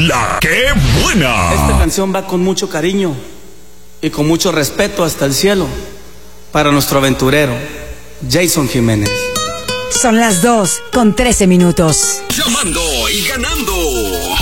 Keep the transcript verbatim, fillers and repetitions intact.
La que buena. Esta canción va con mucho cariño y con mucho respeto hasta el cielo para nuestro aventurero, Jason Jiménez. Son las dos con trece minutos. Llamando y ganando.